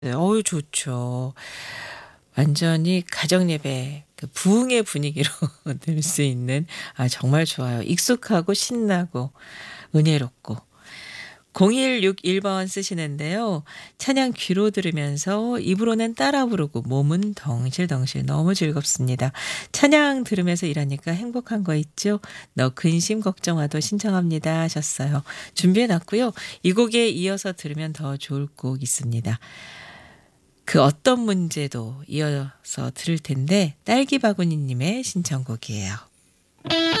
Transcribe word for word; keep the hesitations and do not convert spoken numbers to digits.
네. 어우 좋죠. 완전히 가정 예배 그 부흥의 분위기로 늘 수 있는 아 정말 좋아요. 익숙하고 신나고 은혜롭고. 공일육일 번 쓰시는데요. 찬양 귀로 들으면서 입으로는 따라 부르고 몸은 덩실덩실 너무 즐겁습니다. 찬양 들으면서 일하니까 행복한 거 있죠? 너 근심 걱정와도 신청합니다 하셨어요. 준비해 놨고요. 이 곡에 이어서 들으면 더 좋을 곡 있습니다. 그 어떤 문제도 이어서 들을 텐데 딸기 바구니 님의 신청곡이에요.